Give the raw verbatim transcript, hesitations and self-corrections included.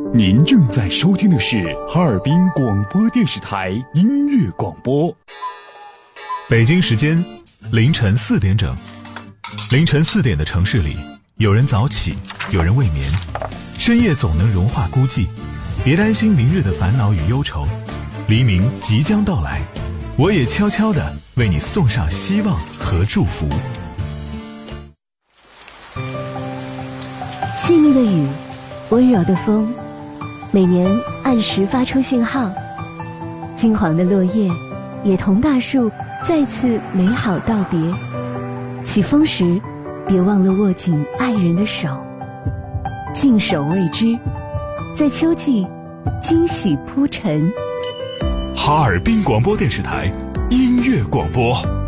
您正在收听的是哈尔滨广播电视台音乐广播。 北京时间凌晨四点整。凌晨四点的城市里，有人早起，有人未眠。深夜总能融化孤寂，别担心明日的烦恼与忧愁，黎明即将到来，我也悄悄地为你送上希望和祝福。 细腻的雨，温柔的风，每年按时发出信号。金黄的落叶也同大树再次美好道别。起风时，别忘了握紧爱人的手，静守未知，在秋季惊喜铺陈。 哈尔滨广播电视台音乐广播。